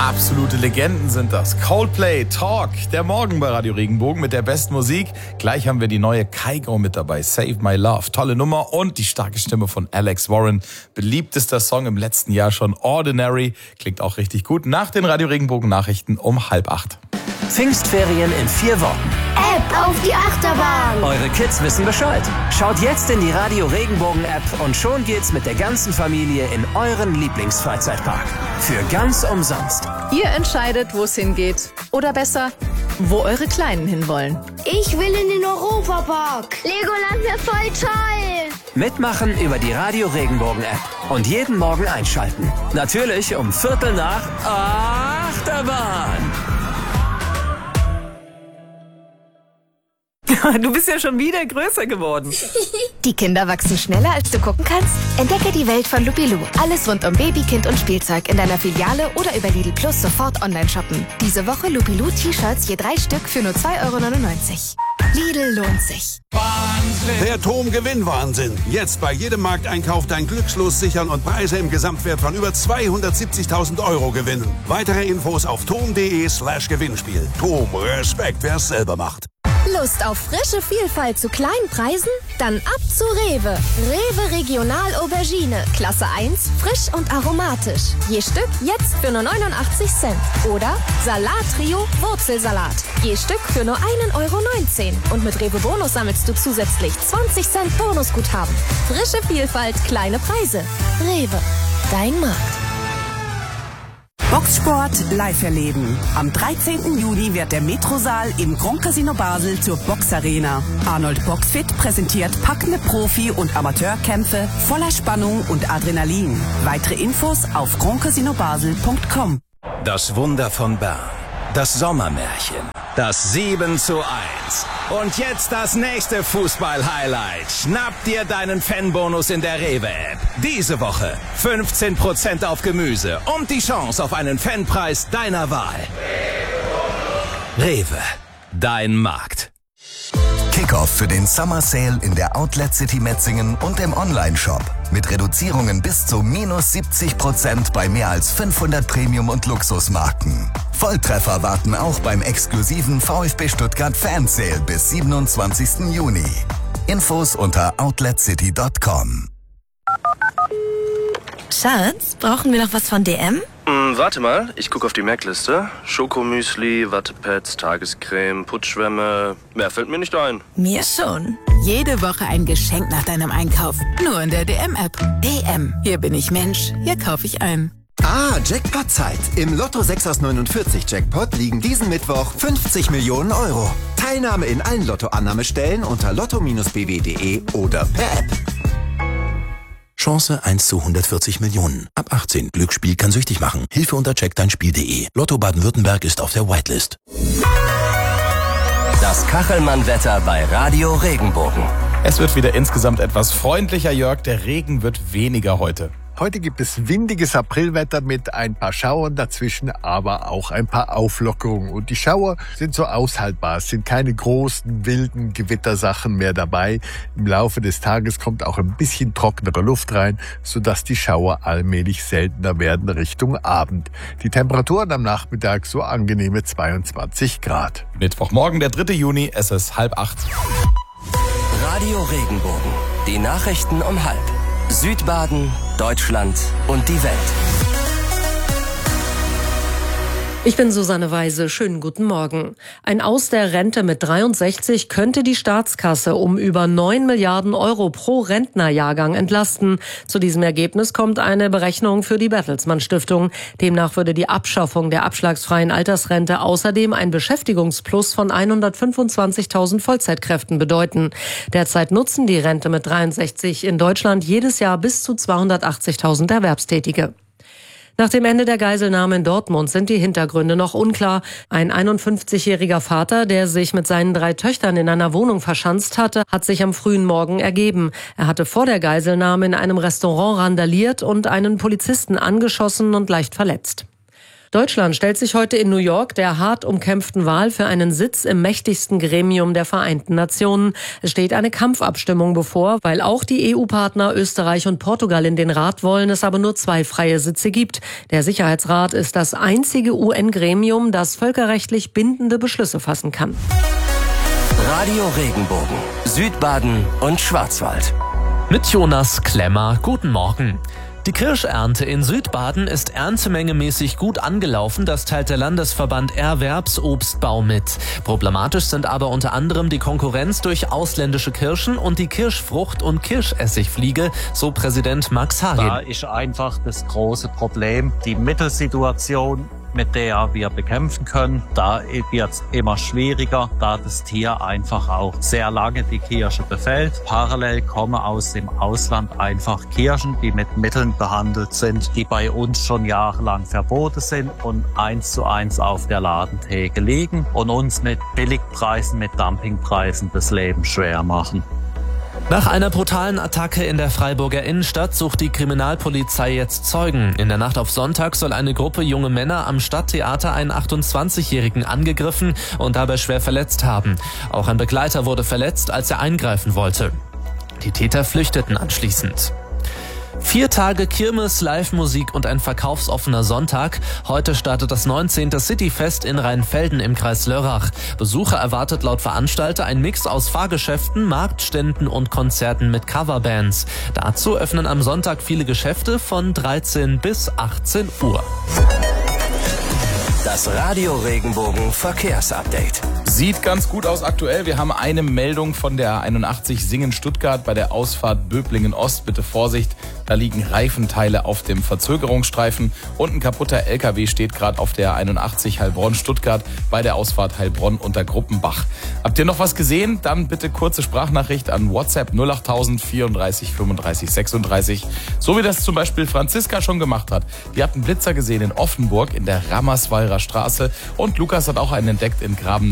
Absolute Legenden sind das. Coldplay, Talk, der Morgen bei Radio Regenbogen mit der besten Musik. Gleich haben wir die neue Kygo mit dabei, Save My Love. Tolle Nummer und die starke Stimme von Alex Warren. Beliebtester Song im letzten Jahr schon, Ordinary. Klingt auch richtig gut. Nach den Radio Regenbogen Nachrichten um 7:30. Pfingstferien in 4 Wochen. App auf die Achterbahn. Eure Kids wissen Bescheid. Schaut jetzt in die Radio Regenbogen App und schon geht's mit der ganzen Familie in euren Lieblingsfreizeitpark. Für ganz umsonst. Ihr entscheidet, wo es hingeht. Oder besser, wo eure Kleinen hinwollen. Ich will in den Europapark. Legoland wäre voll toll. Mitmachen über die Radio Regenbogen App. Und jeden Morgen einschalten. Natürlich um 7:15 Achterbahn. Du bist ja schon wieder größer geworden. Die Kinder wachsen schneller, als du gucken kannst? Entdecke die Welt von Lupilou. Alles rund um Baby, Kind und Spielzeug in deiner Filiale oder über Lidl Plus sofort online shoppen. Diese Woche Lupilou T-Shirts je 3 Stück für nur 2,99 €. Lidl lohnt sich. Der TOM-Gewinnwahnsinn. Jetzt bei jedem Markteinkauf dein Glückslos sichern und Preise im Gesamtwert von über 270.000 € gewinnen. Weitere Infos auf tom.de/Gewinnspiel. TOM, Respekt, wer's selber macht. Lust auf frische Vielfalt zu kleinen Preisen? Dann ab zu Rewe. Rewe Regional Aubergine. Klasse 1, frisch und aromatisch. Je Stück jetzt für nur 89 Cent. Oder Salat Trio Wurzelsalat. Je Stück für nur 1,19 €. Und mit Rewe Bonus sammelst du zusätzlich 20 Cent Bonusguthaben. Frische Vielfalt, kleine Preise. Rewe. Dein Markt. Boxsport live erleben. Am 13. Juni wird der Metrosaal im Grand Casino Basel zur Boxarena. Arnold Boxfit präsentiert packende Profi- und Amateurkämpfe voller Spannung und Adrenalin. Weitere Infos auf grandcasinobasel.com. Das Wunder von Bern. Das Sommermärchen. Das 7:1. Und jetzt das nächste Fußball-Highlight. Schnapp dir deinen Fanbonus in der Rewe-App. Diese Woche 15% auf Gemüse und die Chance auf einen Fanpreis deiner Wahl. Rewe, dein Markt. Kickoff für den Summer Sale in der Outlet City Metzingen und im Onlineshop. Mit Reduzierungen bis zu -70% bei mehr als 500 Premium- und Luxusmarken. Volltreffer warten auch beim exklusiven VfB Stuttgart Fan Sale bis 27. Juni. Infos unter outletcity.com. Schatz, brauchen wir noch was von DM? Warte mal, ich gucke auf die Merkliste. Schokomüsli, Wattepads, Tagescreme, Putzschwämme. Mehr fällt mir nicht ein. Mir schon. Jede Woche ein Geschenk nach deinem Einkauf. Nur in der DM-App. DM. Hier bin ich Mensch. Hier kaufe ich ein. Jackpot-Zeit. Im Lotto 6 aus 49 Jackpot liegen diesen Mittwoch 50 Millionen €. Teilnahme in allen Lottoannahmestellen unter lotto-bw.de oder per App. Chance 1 zu 140 Millionen. Ab 18. Glücksspiel kann süchtig machen. Hilfe unter checkdeinspiel.de. Lotto Baden-Württemberg ist auf der Whitelist. Das Kachelmann-Wetter bei Radio Regenbogen. Es wird wieder insgesamt etwas freundlicher, Jörg. Der Regen wird weniger heute. Heute gibt es windiges Aprilwetter mit ein paar Schauern dazwischen, aber auch ein paar Auflockerungen. Und die Schauer sind so aushaltbar. Es sind keine großen, wilden Gewittersachen mehr dabei. Im Laufe des Tages kommt auch ein bisschen trocknere Luft rein, sodass die Schauer allmählich seltener werden Richtung Abend. Die Temperaturen am Nachmittag so angenehme 22 Grad. Mittwochmorgen, der 3. Juni, es ist 7:30. Radio Regenbogen. Die Nachrichten um 7:30. Südbaden, Deutschland und die Welt. Ich bin Susanne Weise. Schönen guten Morgen. Ein Aus der Rente mit 63 könnte die Staatskasse um über 9 Milliarden € pro Rentnerjahrgang entlasten. Zu diesem Ergebnis kommt eine Berechnung für die Bertelsmann Stiftung. Demnach würde die Abschaffung der abschlagsfreien Altersrente außerdem ein Beschäftigungsplus von 125.000 Vollzeitkräften bedeuten. Derzeit nutzen die Rente mit 63 in Deutschland jedes Jahr bis zu 280.000 Erwerbstätige. Nach dem Ende der Geiselnahme in Dortmund sind die Hintergründe noch unklar. Ein 51-jähriger Vater, der sich mit seinen 3 Töchtern in einer Wohnung verschanzt hatte, hat sich am frühen Morgen ergeben. Er hatte vor der Geiselnahme in einem Restaurant randaliert und einen Polizisten angeschossen und leicht verletzt. Deutschland stellt sich heute in New York der hart umkämpften Wahl für einen Sitz im mächtigsten Gremium der Vereinten Nationen. Es steht eine Kampfabstimmung bevor, weil auch die EU-Partner Österreich und Portugal in den Rat wollen, es aber nur 2 freie Sitze gibt. Der Sicherheitsrat ist das einzige UN-Gremium, das völkerrechtlich bindende Beschlüsse fassen kann. Radio Regenbogen, Südbaden und Schwarzwald. Mit Jonas Klemmer, guten Morgen. Die Kirschernte in Südbaden ist erntemengemäßig gut angelaufen, das teilt der Landesverband Erwerbsobstbau mit. Problematisch sind aber unter anderem die Konkurrenz durch ausländische Kirschen und die Kirschfrucht- und Kirschessigfliege, so Präsident Max Harin. Da ist einfach das große Problem, die Mittelsituation, mit der wir bekämpfen können. Da wird es immer schwieriger, da das Tier einfach auch sehr lange die Kirsche befällt. Parallel kommen aus dem Ausland einfach Kirschen, die mit Mitteln behandelt sind, die bei uns schon jahrelang verboten sind und 1:1 auf der Ladentheke liegen und uns mit Billigpreisen, mit Dumpingpreisen das Leben schwer machen. Nach einer brutalen Attacke in der Freiburger Innenstadt sucht die Kriminalpolizei jetzt Zeugen. In der Nacht auf Sonntag soll eine Gruppe junge Männer am Stadttheater einen 28-Jährigen angegriffen und dabei schwer verletzt haben. Auch ein Begleiter wurde verletzt, als er eingreifen wollte. Die Täter flüchteten anschließend. 4 Tage Kirmes, Live-Musik und ein verkaufsoffener Sonntag. Heute startet das 19. Cityfest in Rheinfelden im Kreis Lörrach. Besucher erwartet laut Veranstalter ein Mix aus Fahrgeschäften, Marktständen und Konzerten mit Coverbands. Dazu öffnen am Sonntag viele Geschäfte von 13 bis 18 Uhr. Das Radio Regenbogen Verkehrsupdate. Sieht ganz gut aus aktuell. Wir haben eine Meldung von der 81 Singen-Stuttgart bei der Ausfahrt Böblingen-Ost. Bitte Vorsicht, da liegen Reifenteile auf dem Verzögerungsstreifen und ein kaputter LKW steht gerade auf der 81 Heilbronn-Stuttgart bei der Ausfahrt Heilbronn unter Gruppenbach. Habt ihr noch was gesehen? Dann bitte kurze Sprachnachricht an WhatsApp 08000 34 35 36. So wie das zum Beispiel Franziska schon gemacht hat. Die hat einen Blitzer gesehen in Offenburg in der Rammersweiler Straße und Lukas hat auch einen entdeckt in Graben